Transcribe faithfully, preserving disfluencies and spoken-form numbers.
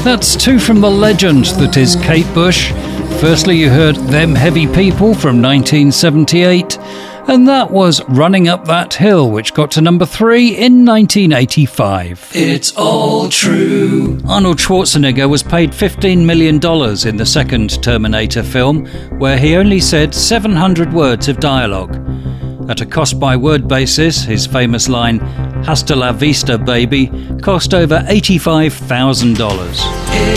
That's two from the legend that is Kate Bush. Firstly, you heard Them Heavy People from nineteen seventy-eight, and that was Running Up That Hill, which got to number three in nineteen eighty-five. It's all true. Arnold Schwarzenegger was paid fifteen million dollars in the second Terminator film, where he only said seven hundred words of dialogue. At a cost-by-word basis, his famous line, "Hasta la vista, baby," cost over eighty-five thousand dollars.